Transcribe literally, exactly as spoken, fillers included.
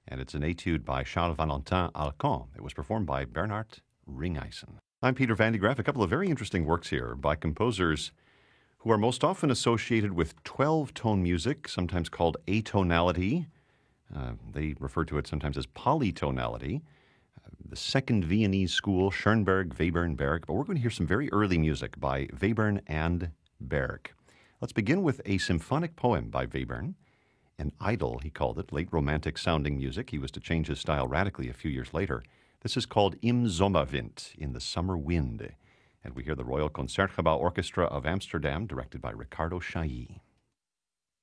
and it's an etude by Charles Valentin Alcan. It was performed by Bernard Ringeisen. I'm Peter Van de Graaff. A couple of very interesting works here by composers who are most often associated with twelve-tone music, sometimes called atonality. Uh, they refer to it sometimes as polytonality. Uh, the second Viennese school, Schoenberg, Webern, Berg. But we're going to hear some very early music by Webern and Berg. Let's begin with a symphonic poem by Webern. An idyll, he called it, late romantic-sounding music. He was to change his style radically a few years later. This is called Im Sommerwind, in the summer wind. And we hear the Royal Concertgebouw Orchestra of Amsterdam, directed by Ricardo Chailly.